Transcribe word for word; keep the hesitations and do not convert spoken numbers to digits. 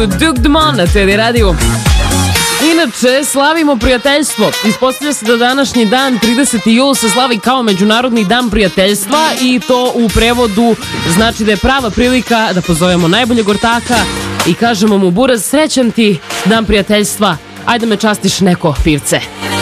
su Duke Dumont na T D radiju. Inače, slavimo prijateljstvo. Ispostavlja se da današnji dan, trideseti jul, se slavi kao Međunarodni dan prijateljstva i to u prevodu znači da je prava prilika da pozovemo najboljeg ortaka i kažemo mu: Buraz, srećan ti dan prijateljstva, ajde me častiš neko pivce.